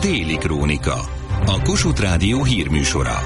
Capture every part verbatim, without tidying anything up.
Téli Krónika, a Kossuth Rádió hírműsora.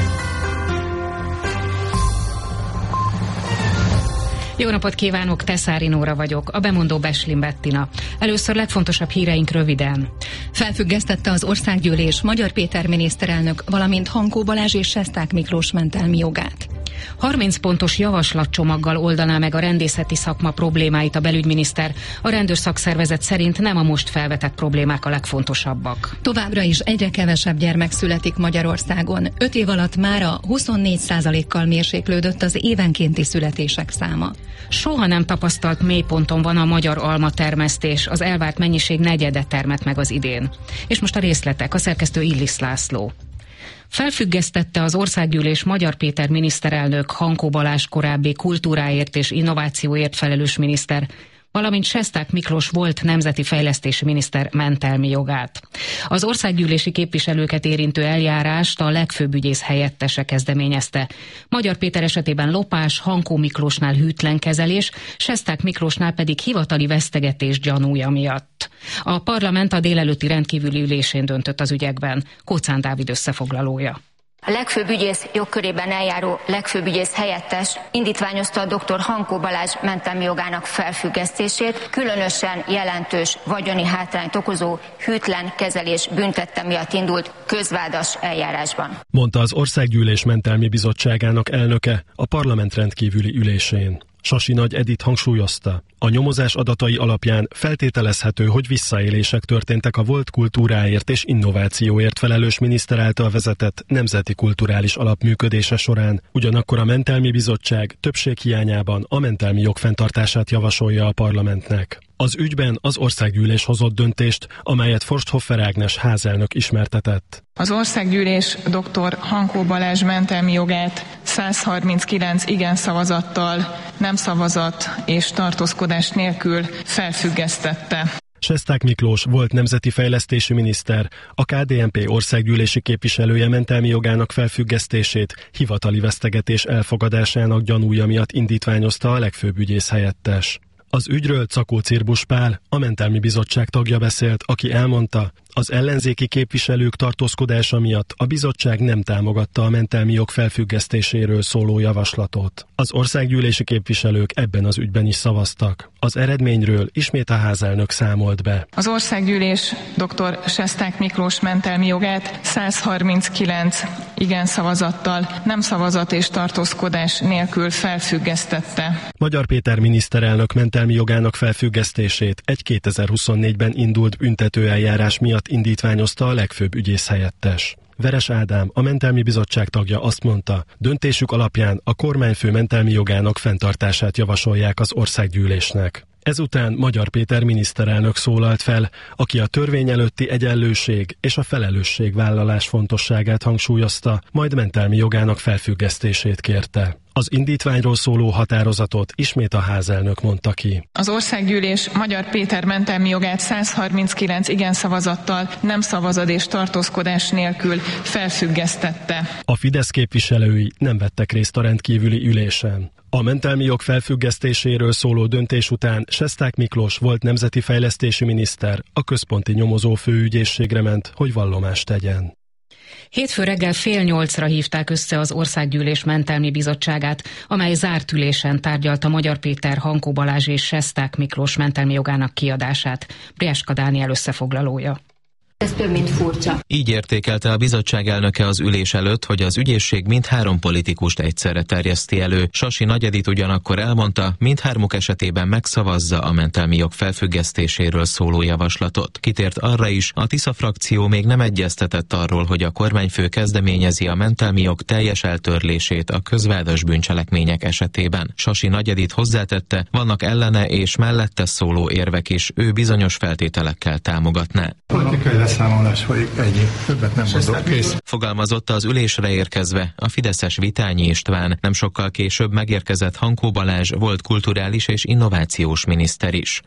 Jó napot kívánok, Teszári Nóra vagyok, a bemondó Beslin Bettina. Először legfontosabb híreink röviden. Felfüggesztette az Országgyűlés Magyar Péter miniszterelnök, valamint Hankó Balázs és Sesták Miklós mentelmi jogát. harminc pontos javaslatcsomaggal oldaná meg a rendészeti szakma problémáit a belügyminiszter. A rendőrszakszervezet szerint nem a most felvetett problémák a legfontosabbak. Továbbra is egyre kevesebb gyermek születik Magyarországon. Öt év alatt mára huszonnégy százalékkal mérséklődött az évenkénti születések száma. Soha nem tapasztalt mélyponton van a magyar alma termesztés, az elvárt mennyiség negyede termett meg az idén. És most a részletek, a szerkesztő Illis László. Felfüggesztette az Országgyűlés Magyar Péter miniszterelnök Hankó Balázs korábbi kultúráért és innovációért felelős miniszter, valamint Sesták Miklós volt nemzeti fejlesztési miniszter mentelmi jogát. Az országgyűlési képviselőket érintő eljárást a legfőbb ügyész helyettese kezdeményezte. Magyar Péter esetében lopás, Hankó Miklósnál hűtlen kezelés, Sesták Miklósnál pedig hivatali vesztegetés gyanúja miatt. A parlament a délelőtti rendkívüli ülésén döntött az ügyekben. Kóczán Dávid összefoglalója. A legfőbb ügyész jogkörében eljáró legfőbb ügyész helyettes indítványozta a dr. Hankó Balázs mentelmi jogának felfüggesztését, különösen jelentős vagyoni hátrányt okozó hűtlen kezelés büntette miatt indult közvádas eljárásban. Mondta az Országgyűlés Mentelmi Bizottságának elnöke a parlament rendkívüli ülésén. Sasi Nagy Edit hangsúlyozta, a nyomozás adatai alapján feltételezhető, hogy visszaélések történtek a volt kultúráért és innovációért felelős miniszter által vezetett nemzeti kulturális alap működése során. Ugyanakkor a Mentelmi Bizottság többség hiányában a mentelmi jog fenntartását javasolja a parlamentnek. Az ügyben az Országgyűlés hozott döntést, amelyet Forsthoffer Ágnes házelnök ismertetett. Az Országgyűlés dr. Hankó Balázs mentelmi jogát száz harminckilenc igen szavazattal, nem szavazat és tartózkodás nélkül felfüggesztette. Sesták Miklós volt nemzeti fejlesztési miniszter, a ká dé en pé országgyűlési képviselője mentelmi jogának felfüggesztését hivatali vesztegetés elfogadásának gyanúja miatt indítványozta a legfőbb ügyész helyettes. Az ügyről Czakó Cirbus Pál, a Mentelmi Bizottság tagja beszélt, aki elmondta, az ellenzéki képviselők tartózkodása miatt a bizottság nem támogatta a mentelmi jog felfüggesztéséről szóló javaslatot. Az országgyűlési képviselők ebben az ügyben is szavaztak. Az eredményről ismét a házelnök számolt be. Az Országgyűlés dr. Sesták Miklós mentelmi jogát száz harminckilenc igen szavazattal, nem szavazat és tartózkodás nélkül felfüggesztette. Magyar Péter miniszterelnök mentelmi jogának felfüggesztését egy kétezer-huszonnégyben indult büntetőeljárás miatt indítványozta a legfőbb ügyész helyettes. Veres Ádám, a Mentelmi Bizottság tagja azt mondta, döntésük alapján a kormányfő mentelmi jogának fenntartását javasolják az Országgyűlésnek. Ezután Magyar Péter miniszterelnök szólalt fel, aki a törvény előtti egyenlőség és a felelősségvállalás fontosságát hangsúlyozta, majd mentelmi jogának felfüggesztését kérte. Az indítványról szóló határozatot ismét a házelnök mondta ki. Az Országgyűlés Magyar Péter mentelmi jogát száz harminckilenc igen szavazattal, nem szavazat és tartózkodás nélkül felfüggesztette. A Fidesz képviselői nem vettek részt a rendkívüli ülésen. A mentelmi jog felfüggesztéséről szóló döntés után Sesták Miklós volt nemzeti fejlesztési miniszter a központi nyomozó főügyészségre ment, hogy vallomást tegyen. Hétfő reggel fél nyolcra hívták össze az Országgyűlés Mentelmi Bizottságát, amely zárt ülésen tárgyalta Magyar Péter, Hankó Balázs és Sesták Miklós mentelmi jogának kiadását. Brieska Dániel összefoglalója. Ez több, mint furcsa. Így értékelte a bizottság elnöke az ülés előtt, hogy az ügyészség mindhárom politikust egyszerre terjeszti elő. Sasi Nagy Edit ugyanakkor elmondta, mindhármuk esetében megszavazza a mentelmi jog felfüggesztéséről szóló javaslatot. Kitért arra is, a Tisza frakció még nem egyeztetett arról, hogy a kormányfő kezdeményezi a mentelmi jog teljes eltörlését a közvádas bűncselekmények esetében. Sasi Nagy Edit hozzátette, vannak ellene és mellette szóló érvek is, ő bizonyos feltételekkel támogatná. Leszámolás folyik, ennyi. Többet nem mondok, kész. Fogalmazott az ülésre érkezve a fideszes Vitányi István. Nem sokkal később megérkezett Hankó Balázs, volt kulturális és innovációs miniszter is.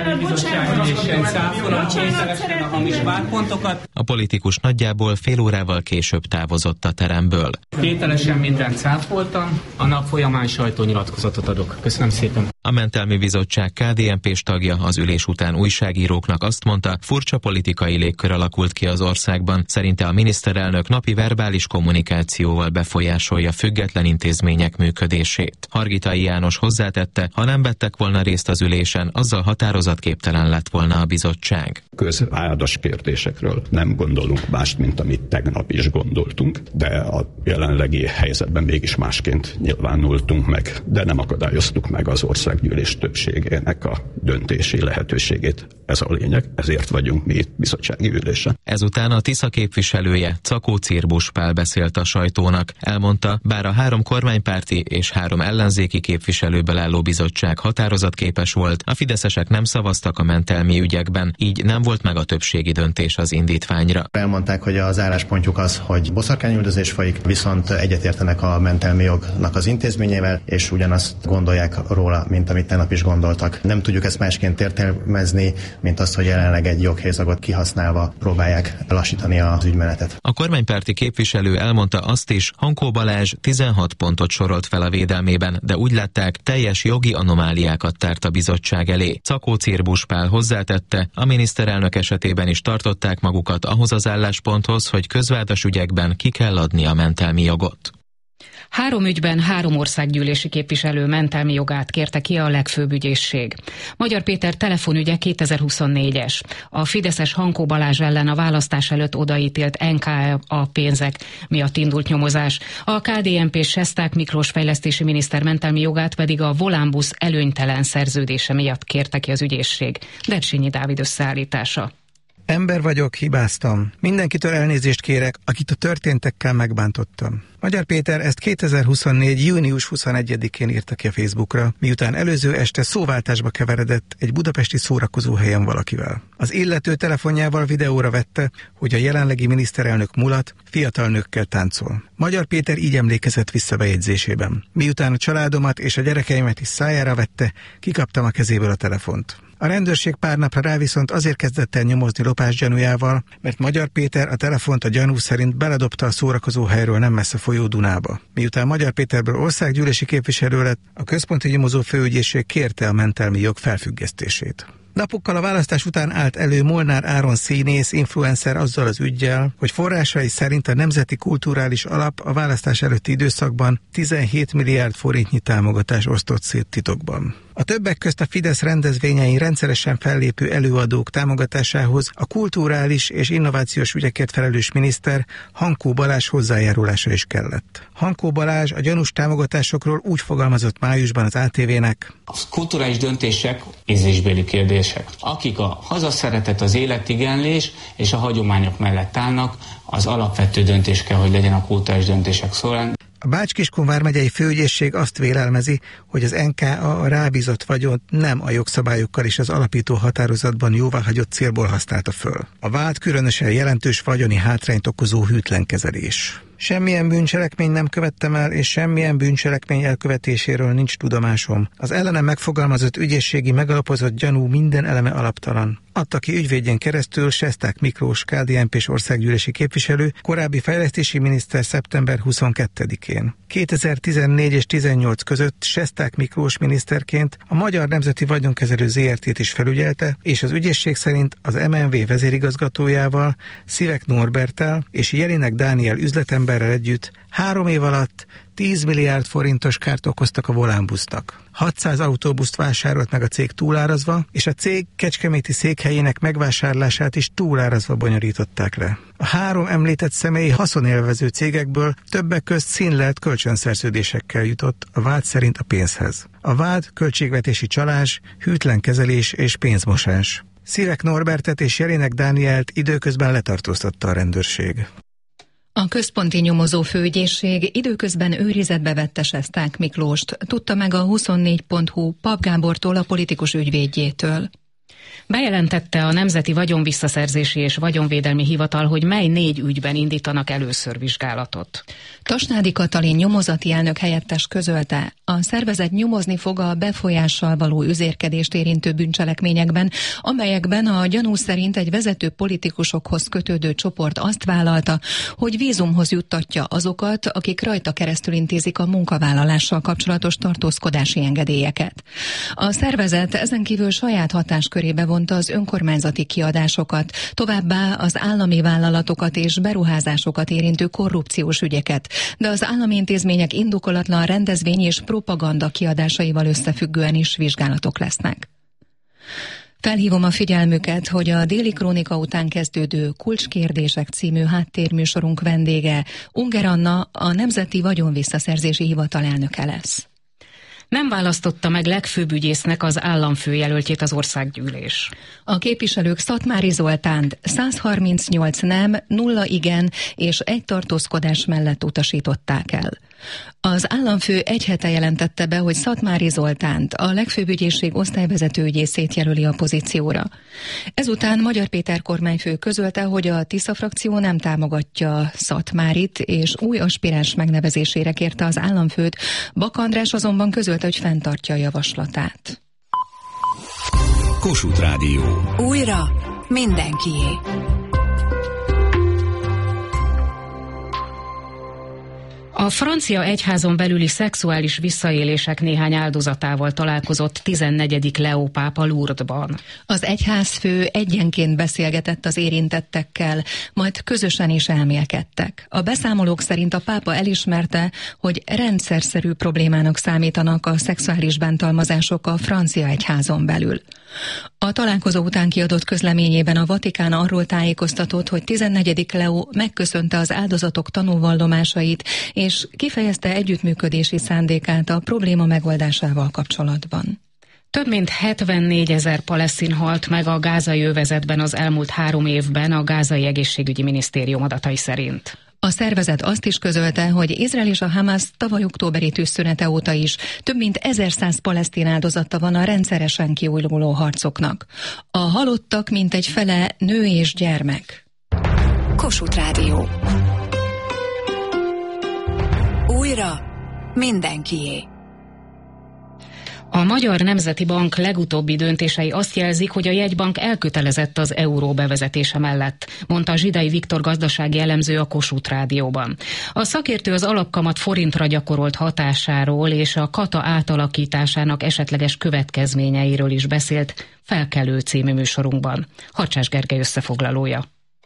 A politikus nagyjából fél órával később távozott a teremből. Tételesen mindent cáfoltam, a nap folyamán sajtónyilatkozatot adok. Köszönöm szépen. A Mentelmi Bizottság ká dé en pés tagja az ülés után újságíróknak azt mondta, furcsa politikai légkör hatáskör alakult ki az országban. Szerinte a miniszterelnök napi verbális kommunikációval befolyásolja független intézmények működését. Hargitai János hozzátette, ha nem vettek volna részt az ülésen, azzal határozatképtelen lett volna a bizottság. Közáldas kérdésekről nem gondolunk mást, mint amit tegnap is gondoltunk, de a jelenlegi helyzetben mégis másként nyilvánultunk meg, de nem akadályoztuk meg az országgyűlés többségének a döntési lehetőségét. Ez a lényeg, ezért vagyunk mi itt bizottsági ülésen. Ezután a Tisza képviselője, Czakó Cirbusz Pál beszélt a sajtónak. Elmondta, bár a három kormánypárti és három ellenzéki képviselőből álló bizottság határozatképes volt, a fideszesek nem szavaztak a mentelmi ügyekben, így nem volt meg a többségi döntés az indítványra. Elmondták, hogy az álláspontjuk az, hogy boszorkányüldözés folyik, viszont egyetértenek a mentelmi jognak az intézményével, és ugyanazt gondolják róla, mint amit tegnap is gondoltak. Nem tudjuk ezt másként értelmezni, mint azt, hogy jelenleg egy joghézagot kihasználva próbálják lassítani az ügymenetet. A kormánypárti képviselő elmondta azt is, Hankó Balázs tizenhat pontot sorolt fel a védelmében, de úgy látták, teljes jogi anomáliákat tárt a bizottság elé. Czakó Cirbusz Pál hozzátette, a miniszterelnök esetében is tartották magukat ahhoz az állásponthoz, hogy közvádas ügyekben ki kell adni a mentelmi jogot. Három ügyben három országgyűlési képviselő mentelmi jogát kérte ki a legfőbb ügyészség. Magyar Péter telefonügye kétezer-huszonnégyes. A fideszes Hankó Balázs ellen a választás előtt odaítélt en ká á pénzek miatt indult nyomozás. A ká dé en pés Sesták Miklós fejlesztési miniszter mentelmi jogát pedig a Volánbusz előnytelen szerződése miatt kérte ki az ügyészség. Dersényi Dávid összeállítása. Ember vagyok, hibáztam. Mindenkitől elnézést kérek, akit a történtekkel megbántottam. Magyar Péter ezt kétezer-huszonnégy. június huszonegyedikén írta ki a Facebookra, miután előző este szóváltásba keveredett egy budapesti szórakozóhelyen valakivel. Az illető telefonjával videóra vette, hogy a jelenlegi miniszterelnök mulat fiatal nőkkel táncol. Magyar Péter így emlékezett vissza bejegyzésében. Miután a családomat és a gyerekeimet is szájára vette, kikaptam a kezéből a telefont. A rendőrség pár napra rá viszont azért kezdett el nyomozni lopás gyanújával, mert Magyar Péter a telefont a gyanú szerint beledobta a szórakozóhelyről nem messze folyó Dunába. Miután Magyar Péterből országgyűlési képviselő lett, a központi nyomozó főügyészség kérte a mentelmi jog felfüggesztését. Napokkal a választás után állt elő Molnár Áron színész, influencer azzal az üggyel, hogy forrásai szerint a Nemzeti Kulturális Alap a választás előtti időszakban tizenhét milliárd forintnyi támogatás osztott szét titokban. A többek közt a Fidesz rendezvényein rendszeresen fellépő előadók támogatásához a kulturális és innovációs ügyekért felelős miniszter Hankó Balázs hozzájárulása is kellett. Hankó Balázs a gyanús támogatásokról úgy fogalmazott májusban az á té vének: a kulturális döntések ízlésbeli kérdések. Akik a hazaszeretet, az életigenlés és a hagyományok mellett állnak, az alapvető döntés kell, hogy legyen a kulturális döntések során. A Bács-Kiskun vármegyei főügyészség azt vélelmezi, hogy az en ká á a rábízott vagyont nem a jogszabályokkal és az alapító határozatban jóváhagyott célból használta föl. A vád különösen jelentős vagyoni hátrányt okozó hűtlen kezelés. Semmilyen bűncselekmény nem követtem el, és semmilyen bűncselekmény elkövetéséről nincs tudomásom. Az ellenem megfogalmazott ügyészségi megalapozott gyanú minden eleme alaptalan. Adta ki ügyvédjén keresztül Sesták Miklós ká dé en pés országgyűlési képviselő, korábbi fejlesztési miniszter szeptember huszonkettedikén. kétezer-tizennégy és tizennyolc között Sesták Miklós miniszterként a Magyar Nemzeti Vagyonkezelő zé er té-t is felügyelte, és az ügyészség szerint az em en vé vezérigazgatójával, Szivek Norberttel és Jelinek Dániel üzletemberrel együtt három év alatt tíz milliárd forintos kárt okoztak a Volánbusznak. hatszáz autóbuszt vásárolt meg a cég túlárazva, és a cég kecskeméti székhelyének megvásárlását is túlárazva bonyolították le. A három említett személyi haszonélvező cégekből többek közt színlelt kölcsönszerződésekkel jutott a vád szerint a pénzhez. A vád költségvetési csalás, hűtlen kezelés és pénzmosás. Szivek Norbertet és Jelinek Dánielt időközben letartóztatta a rendőrség. A központi nyomozó főügyészség időközben őrizetbe vette Sesták Miklóst, tudta meg a huszonnégy pont hu Pap Gábortól, a politikus ügyvédjétől. Bejelentette a Nemzeti Vagyonvisszaszerzési és Vagyonvédelmi Hivatal, hogy mely négy ügyben indítanak először vizsgálatot. Tasnádi Katalin nyomozati elnök helyettes közölte, a szervezet nyomozni fog a befolyással való üzérkedést érintő bűncselekményekben, amelyekben a gyanú szerint egy vezető politikusokhoz kötődő csoport azt vállalta, hogy vízumhoz juttatja azokat, akik rajta keresztül intézik a munkavállalással kapcsolatos tartózkodási engedélyeket. A szervezet ezen kívül saját hatáskörében kezébe vonta az önkormányzati kiadásokat, továbbá az állami vállalatokat és beruházásokat érintő korrupciós ügyeket, de az állami intézmények indokolatlan rendezvény és propaganda kiadásaival összefüggően is vizsgálatok lesznek. Felhívom a figyelmüket, hogy a Déli Krónika után kezdődő Kulcskérdések című háttérműsorunk vendége Unger Anna, a Nemzeti Vagyonvisszaszerzési Hivatal elnöke lesz. Nem választotta meg legfőbb ügyésznek az államfőjelöltjét az országgyűlés. A képviselők Szatmári Zoltánt száz harmincnyolc nem, nulla igen és egy tartózkodás mellett utasították el. Az államfő egy hete jelentette be, hogy Szatmári Zoltánt, a legfőbb ügyészség osztályvezető ügyészét jelöli a pozícióra. Ezután Magyar Péter kormányfő közölte, hogy a Tisza frakció nem támogatja Szatmárit, és új aspiráns megnevezésére kérte az államfőt. Bak András azonban közölte, hogy fenntartja a javaslatát. Kossuth Rádió. Újra mindenkié. A francia egyházon belüli szexuális visszaélések néhány áldozatával találkozott tizennegyedik Leó pápa Lourdesban. Az egyházfő egyenként beszélgetett az érintettekkel, majd közösen is elmélkedtek. A beszámolók szerint a pápa elismerte, hogy rendszerszerű problémának számítanak a szexuális bántalmazások a francia egyházon belül. A találkozó után kiadott közleményében a Vatikán arról tájékoztatott, hogy tizennegyedik Leó megköszönte az áldozatok tanúvallomásait, és kifejezte együttműködési szándékát a probléma megoldásával kapcsolatban. Több mint hetvennégyezer palesztin halt meg a gázai övezetben az elmúlt három évben a gázai egészségügyi minisztérium adatai szerint. A szervezet azt is közölte, hogy Izrael és a Hamász tavaly októberi tűzszünete óta is több mint ezerszáz palesztin áldozata van a rendszeresen kiújuló harcoknak. A halottak mintegy fele nő és gyermek. Kossuth Rádió. Újra mindenkié. A Magyar Nemzeti Bank legutóbbi döntései azt jelzik, hogy a jegybank elkötelezett az euró bevezetése mellett, mondta Zsidai Viktor gazdasági elemző a Kossuth Rádióban. A szakértő az alapkamat forintra gyakorolt hatásáról és a kata átalakításának esetleges következményeiről is beszélt Felkelő című műsorunkban. Hacsás Gergely összefoglalója.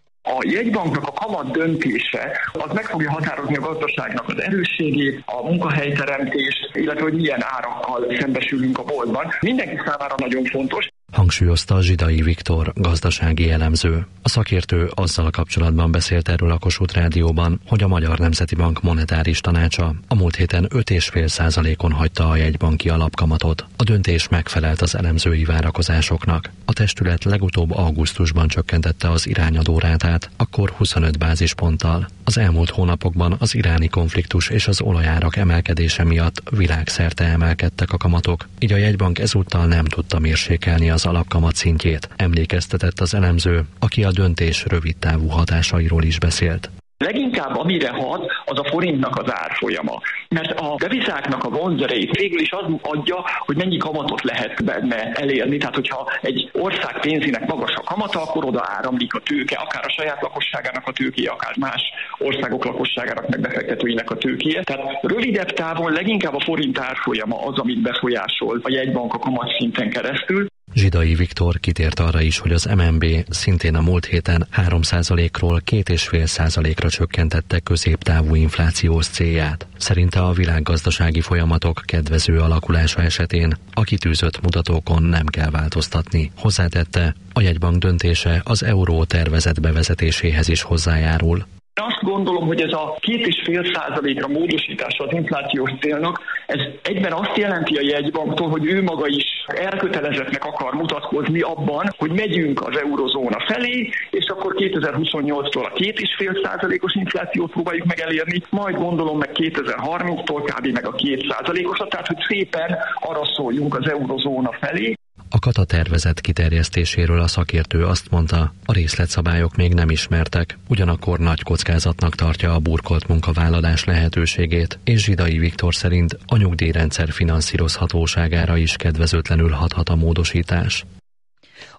A jegybanknak a kamat döntése az meg fogja határozni a gazdaságnak az erősségét, a munkahelyteremtést, illetve hogy milyen árakkal szembesülünk a boltban. Mindenki számára nagyon fontos. Hangsúlyozta Zsidai Viktor gazdasági elemző. A szakértő azzal kapcsolatban beszélt erről a Kossuth Rádióban, hogy a Magyar Nemzeti Bank monetáris tanácsa a múlt héten öt egész öt százalékon hagyta a jegybanki alapkamatot. A döntés megfelelt az elemzői várakozásoknak. A testület legutóbb augusztusban csökkentette az irányadó rátát, akkor huszonöt bázisponttal. Az elmúlt hónapokban az iráni konfliktus és az olajárak emelkedése miatt világszerte emelkedtek a kamatok, így a jegybank ezúttal nem tudta mérsékelni az alapkamat szintjét, emlékeztetett az elemző, aki a döntés rövidtávú hatásairól is beszélt. Leginkább amire hat, az a forintnak az árfolyama. Mert a devizáknak a vonzerejét végül is az adja, hogy mennyi kamatot lehet benne elérni. Tehát, hogyha egy ország pénzének magas a kamata, akkor oda áramlik a tőke, akár a saját lakosságának a tőkéje, akár más országok lakosságának meg befektetőinek a tőkéje. Tehát rövidebb távon leginkább a forint árfolyama az, amit befolyásol a jegybank a kamatszinten keresztül. Zsidai Viktor kitért arra is, hogy az em en bé szintén a múlt héten három százalékról két egész öt százalékra csökkentette középtávú inflációs célját. Szerinte a világgazdasági folyamatok kedvező alakulása esetén a kitűzött mutatókon nem kell változtatni. Hozzátette, a jegybank döntése az euró tervezett bevezetéséhez is hozzájárul. Azt gondolom, hogy ez a két és fél százalékra módosítása az inflációs célnak, ez egyben azt jelenti a jegybanktól, hogy ő maga is elkötelezettnek akar mutatkozni abban, hogy megyünk az eurozóna felé, és akkor kétezer-huszonnyolctól a két és fél százalékos inflációt próbáljuk meg elérni, majd gondolom meg kétezer-harminctól kb. Meg a két százalékosat, tehát hogy szépen arra szóljunk az eurozóna felé. A kata tervezet kiterjesztéséről a szakértő azt mondta, a részletszabályok még nem ismertek, ugyanakkor nagy kockázatnak tartja a burkolt munkavállalás lehetőségét, és Zsidai Viktor szerint a nyugdíjrendszer finanszírozhatóságára is kedvezőtlenül hathat a módosítás.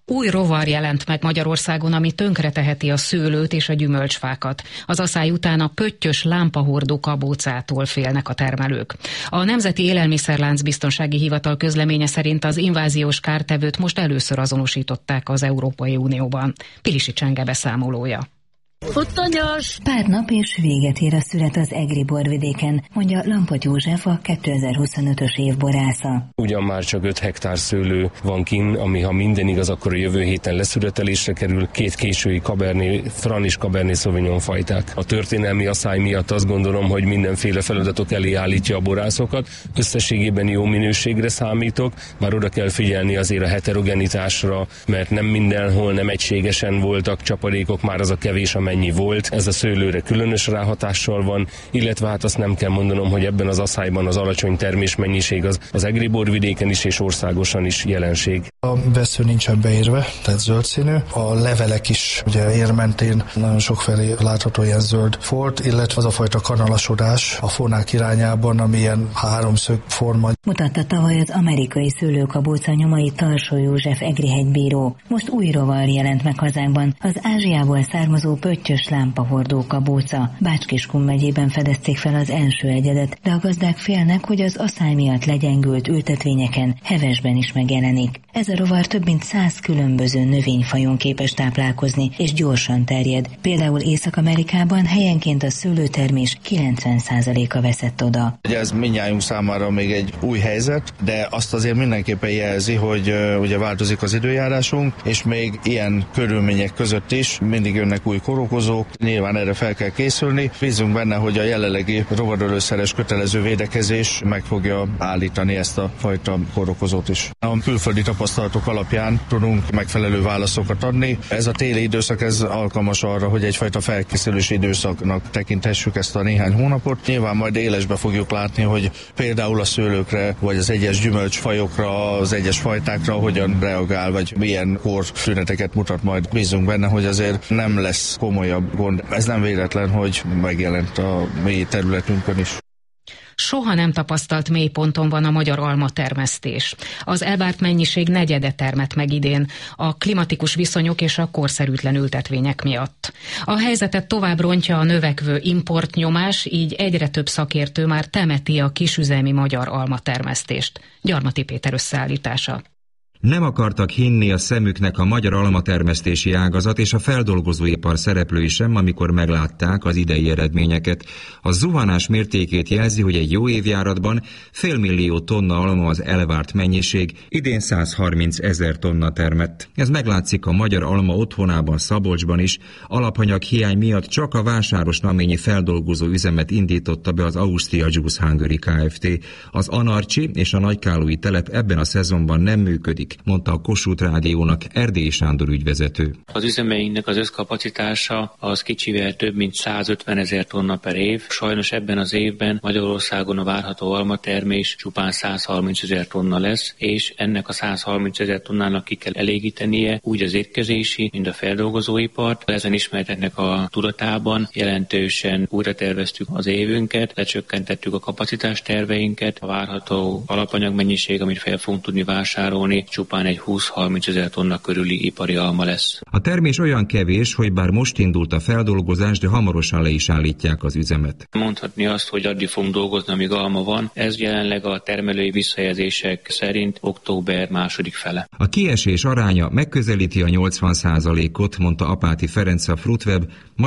Új rovar jelent meg Magyarországon, ami tönkreteheti a szőlőt és a gyümölcsfákat. Az aszály után a pöttyös lámpahordó kabócától félnek a termelők. A Nemzeti Élelmiszerlánc Biztonsági Hivatal közleménye szerint az inváziós kártevőt most először azonosították az Európai Unióban. Pilisi Csenge beszámolója. Futtanyos! Pár nap és véget ér a szület az egri borvidéken, mondja Lampot József, a kétezer-huszonötös év borásza. Ugyan már csak öt hektár szőlő van kinn, ami ha minden igaz, akkor a jövő héten leszüretelésre kerül, két késői Cabernet Franc és Cabernet Sauvignon fajták. A történelmi aszály miatt azt gondolom, hogy mindenféle feladatok elé állítja a borászokat. Összességében jó minőségre számítok, bár oda kell figyelni azért a heterogenitásra, mert nem mindenhol, nem egységesen voltak csapadékok, már az a kevés, amely ennyi volt, ez a szőlőre különös ráhatással van, illetve hát azt nem kell mondanom, hogy ebben az aszályban az alacsony termésmennyiség az, az egri borvidéken is és országosan is jelenség. A vesző nincsen beírve, tehát zöld színű. A levelek is ugye érmentén nagyon sokfelé látható ilyen zöld folt, illetve az a fajta kanalasodás a fonák irányában, ami ilyen háromszög forma. Mutatta tavaly az amerikai szőlőkabóca nyomai Tarsó József egri hegybíró. Most új rovar jelent meg hazánkban, az Ázsiából származó pöttyös lámpahordó kabóca. Bács-Kiskun megyében fedezték fel az első egyedet, de a gazdák félnek, hogy az aszály miatt legyengült ültetvényeken hevesben is megjelenik. Ez a rovar több mint száz különböző növényfajon képes táplálkozni, és gyorsan terjed. Például Észak-Amerikában helyenként a szőlőtermés kilencven százaléka veszett oda. Ez mindnyájunk számára még egy új helyzet, de azt azért mindenképpen jelzi, hogy uh, ugye változik az időjárásunk, és még ilyen körülmények között is mindig jönnek új kórokozók, nyilván erre fel kell készülni. Bízunk benne, hogy a jelenlegi rovarölőszeres kötelező védekezés meg fogja állítani ezt a fajta kórokozót is. A külföldi tapasztalatok alapján tudunk megfelelő válaszokat adni. Ez a téli időszak ez alkalmas arra, hogy egyfajta felkészülési időszaknak tekinthessük ezt a néhány hónapot. Nyilván majd élesbe fogjuk látni, hogy például a szőlőkre, vagy az egyes gyümölcsfajokra, az egyes fajtákra hogyan reagál, vagy milyen kortüneteket mutat majd. Bízunk benne, hogy azért nem lesz komolyabb gond. Ez nem véletlen, hogy megjelent a mi területünkön is. Soha nem tapasztalt mélyponton van a magyar almatermesztés. Az elvárt mennyiség negyede termett meg idén a klimatikus viszonyok és a korszerűtlen ültetvények miatt. A helyzetet tovább rontja a növekvő importnyomás, így egyre több szakértő már temeti a kisüzemi magyar almatermesztést. Gyarmati Péter összeállítása. Nem akartak hinni a szemüknek a magyar almatermesztési ágazat és a feldolgozóipar szereplői sem, amikor meglátták az idei eredményeket. A zuhanás mértékét jelzi, hogy egy jó évjáratban félmillió tonna alma az elvárt mennyiség, idén száz harminc ezer tonna termett. Ez meglátszik a magyar alma otthonában, Szabolcsban is. Alapanyag hiány miatt csak a Vásáros naményi feldolgozó üzemet indította be az Austria Juice Hungary Kft. Az Anarcsi és a Nagykálói telep ebben a szezonban nem működik, mondta a Kossuth Rádiónak Erdélyi Sándor ügyvezető. Az üzemeinknek az összkapacitása az kicsivel több mint százötven ezer tonna per év. Sajnos ebben az évben Magyarországon a várható almatermés csupán száz harminc ezer tonna lesz, és ennek a száz harminc ezer tonnának ki kell elégítenie úgy az étkezési, mint a feldolgozóipart. Ezen ismerteknek a tudatában jelentősen újra terveztük az évünket, lecsökkentettük a kapacitás terveinket, a várható alapanyagmennyiség, amit fel fogunk tudni vásárolni, csupán egy húsz-harminc ezer tonna körüli ipari alma lesz. A termés olyan kevés, hogy bár most indult a feldolgozás, de hamarosan le is állítják az üzemet. Mondhatni azt, hogy addig fogunk dolgozni, amíg alma van. Ez jelenleg a termelői visszajelzések szerint október második fele. A kiesés aránya megközelíti a nyolcvan százalékot, mondta Apáti Ferenc, a Fruitweb